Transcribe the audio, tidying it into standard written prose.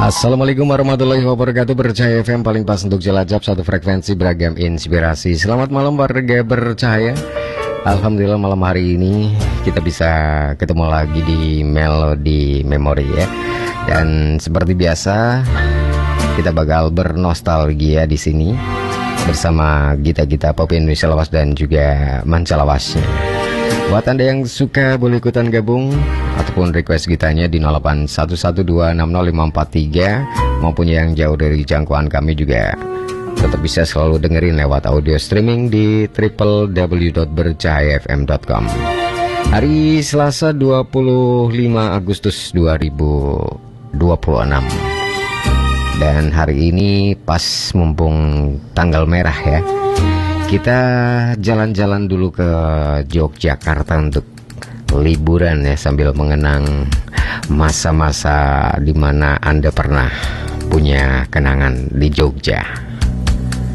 Assalamualaikum warahmatullahi wabarakatuh. Bercahaya FM paling pas untuk jelajah satu frekuensi beragam inspirasi. Selamat malam warga bercahaya. Alhamdulillah malam hari ini kita bisa ketemu lagi di Melody Memory ya. Dan seperti biasa kita bakal bernostalgia di sini bersama gita-gita pop Indonesia lawas dan juga manca lawasnya. Buat Anda yang suka boleh ikutan gabung ataupun request gitanya di 0811260543 maupun yang jauh dari jangkauan kami juga tetap bisa selalu dengerin lewat audio streaming di www.bercahayafm.com. Hari Selasa 25 Agustus 2026. Dan hari ini pas mumpung tanggal merah ya, kita jalan-jalan dulu ke Yogyakarta untuk liburan ya, sambil mengenang masa-masa di mana Anda pernah punya kenangan di Jogja.